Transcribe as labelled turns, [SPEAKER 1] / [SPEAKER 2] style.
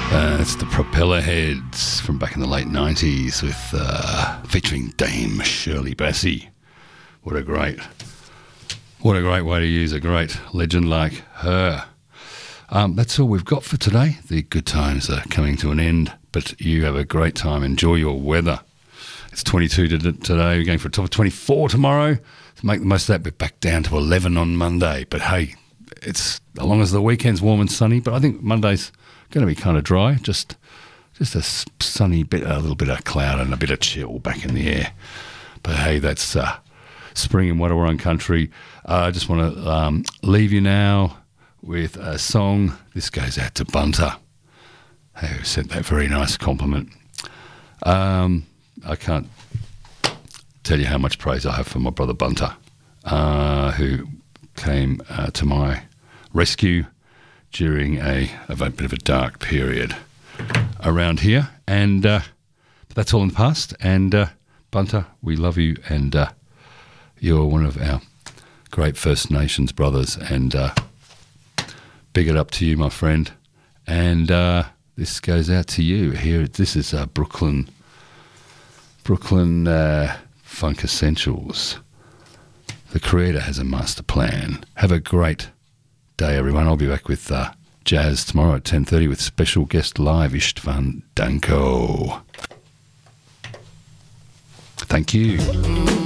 [SPEAKER 1] It's the Propeller Heads from back in the late 90s with featuring Dame Shirley Bassey. What a great way to use a great legend like her. That's all we've got for today. The good times are coming to an end, but you have a great time. Enjoy your weather. It's 22 today. We're going for a top of 24 tomorrow. To make the most of that, we're back down to 11 on Monday. But hey, it's as long as the weekend's warm and sunny. But I think Monday's going to be kind of dry. Just a sunny bit, a little bit of cloud and a bit of chill back in the air. But hey, that's spring in Wadawurrung country. I just want to leave you now with a song. This goes out to Bunter, who sent that very nice compliment. I can't tell you how much praise I have for my brother Bunter, who came to my rescue during a bit of a dark period around here. And that's all in the past. And Bunter, we love you, and you're one of our great First Nations brothers. And big it up to you, my friend. And this goes out to you. This is Brooklyn Funk Essentials. The Creator has a master plan. Have a great day, everyone. I'll be back with Jazz tomorrow at 10:30 with special guest live Istvan Danko. Thank you.